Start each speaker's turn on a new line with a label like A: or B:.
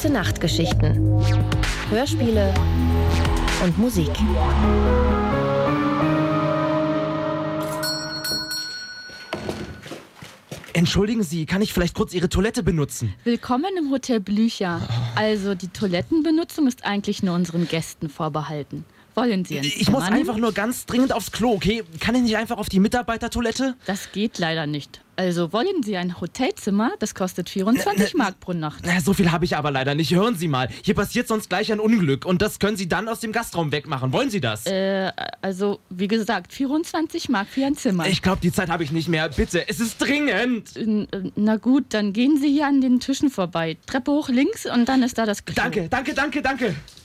A: Gute Nachtgeschichten. Hörspiele und Musik.
B: Entschuldigen Sie, kann ich vielleicht kurz Ihre Toilette benutzen?
C: Willkommen im Hotel Blücher. Also die Toilettenbenutzung ist eigentlich nur unseren Gästen vorbehalten. Wollen Sie ein Zimmer
B: Ich muss
C: nehmen?
B: einfach nur ganz dringend aufs Klo, okay? Kann ich nicht einfach auf die Mitarbeitertoilette?
C: Das geht leider nicht. Also wollen Sie ein Hotelzimmer? Das kostet 24 Mark pro Nacht.
B: Na, so viel habe ich aber leider nicht. Hören Sie mal, hier passiert sonst gleich ein Unglück und das können Sie dann aus dem Gastraum wegmachen. Wollen Sie das?
C: Also wie gesagt, 24 Mark für ein Zimmer.
B: Ich glaube, die Zeit habe ich nicht mehr. Bitte, es ist dringend.
C: Na gut, dann gehen Sie hier an den Tischen vorbei. Treppe hoch links und dann ist da das Klo.
B: Danke.